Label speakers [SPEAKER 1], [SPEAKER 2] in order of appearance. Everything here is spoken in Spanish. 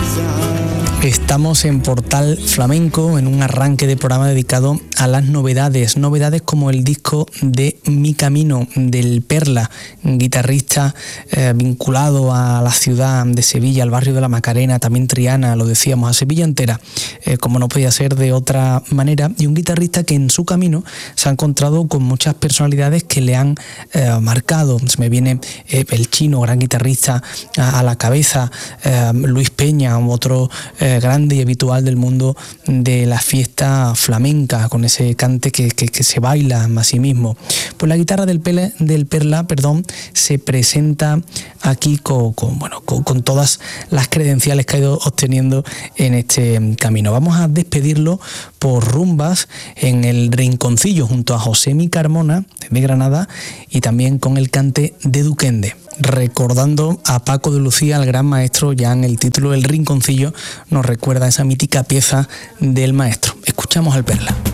[SPEAKER 1] Estamos en Portal Flamenco en un arranque de programa dedicado a las novedades como el disco de Mi Camino del Perla, guitarrista vinculado a la ciudad de Sevilla, al barrio de la Macarena, también Triana, lo decíamos, a Sevilla entera, como no podía ser de otra manera, y un guitarrista que en su camino se ha encontrado con muchas personalidades que le han marcado. Se me viene el Chino, gran guitarrista, a la cabeza, Luis Peña, otro grande y habitual del mundo de la fiesta flamenca, con ese cante que se baila a sí mismo. Pues la guitarra del Perla, se presenta aquí con todas las credenciales que ha ido obteniendo en este camino. Vamos a despedirlo por rumbas en el Rinconcillo junto a José Mi Carmona de Granada y también con el cante de Duquende, recordando a Paco de Lucía, el gran maestro. Ya en el título El Rinconcillo nos recuerda esa mítica pieza del maestro. Escuchamos al Perla.